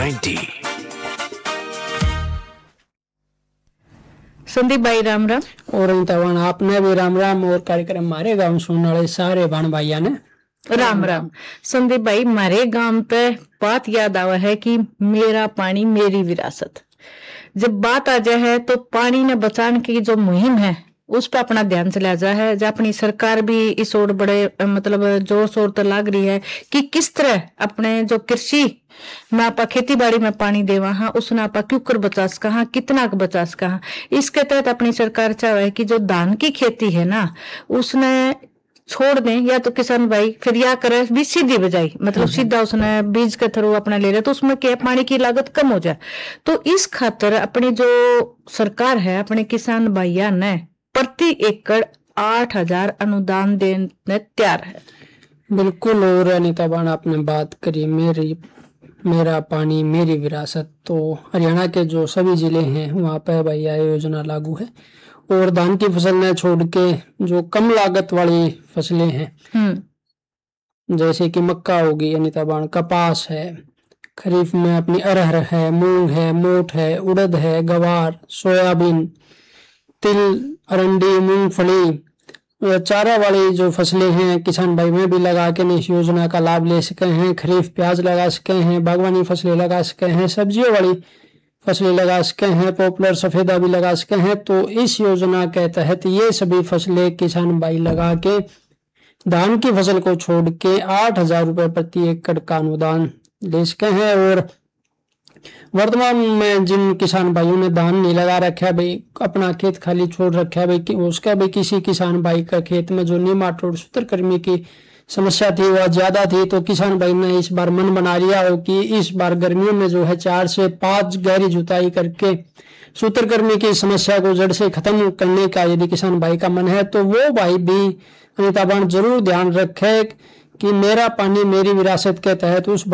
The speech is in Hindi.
90। संदीप भाई राम राम। और तवान आपने भी राम राम। और कार्यक्रम मारे गाँव सुनने वाले सारे भाण भाइया ने राम राम। संदीप भाई, हमारे गांव पे बात याद आवा है कि मेरा पानी मेरी विरासत। जब बात आ जाए है तो पानी ने बचाने की जो मुहिम है उस पर अपना ध्यान चला जा है। जो अपनी सरकार भी इस ओर बड़े मतलब जोर शोर तो लाग रही है कि किस तरह अपने जो कृषि में आप खेती बाड़ी में पानी देवा हाँ उसने आप क्यों कर बचा सका हाँ कितना बचा सका हाँ। इसके तहत अपनी सरकार चाहे कि जो धान की खेती है ना उसने छोड़ दें या तो किसान भाई फिर या करे भी सीधी बजाई मतलब सीधा उसने बीज के थ्रू अपना ले ले तो उसमें क्या पानी की लागत कम हो जाए। तो इस खातर अपनी जो सरकार है अपने किसान भाइया ने प्रति एकड़ 8,000 अनुदान देने तैयार है। बिल्कुल। और अनिता बाण आपने बात करी मेरा पानी मेरी विरासत, तो हरियाणा के जो सभी जिले हैं वहाँ पे भैया योजना लागू है। और धान की फसल ने छोड़ के जो कम लागत वाली फसलें हैं जैसे कि मक्का होगी अनिता बाण, कपास है, खरीफ में अपनी अरहर है, मूंग है, मोठ है, उड़द है, गवार, सोयाबीन, तिल, अरंडी, मूंगफली, चारा वाली जो फसलें हैं किसान भाई में भी लगा के इस योजना का लाभ ले सके हैं। खरीफ प्याज लगा सके हैं, बागवानी फसलें लगा सके हैं, सब्जियों वाली फसलें लगा सके हैं, पॉपुलर सफेदा भी लगा सके हैं। तो इस योजना के तहत ये सभी फसलें किसान भाई लगा के धान की फसल को छोड़ के 8,000 रुपए प्रति एकड़ का अनुदान ले सके हैं। और वर्तमान में जिन किसान भाइयों ने धान नहीं लगा रखा है भाई, अपना खेत खाली छोड़ रखा है भाई, उसका भी किसी किसान भाई का खेत में जो नेमाटोड सूत्रकृमि की समस्या थी वह ज्यादा थी, तो किसान भाई ने इस बार मन बना लिया हो कि इस बार गर्मियों में जो है 4 से 5 गहरी जुताई करके सूत्रकृमि की समस्या को जड़ से खत्म करने का यदि किसान भाई का मन है तो वो भाई भी अनिता बाण जरूर ध्यान रखे कि मेरा पानी मेरी विरासत के तहत उस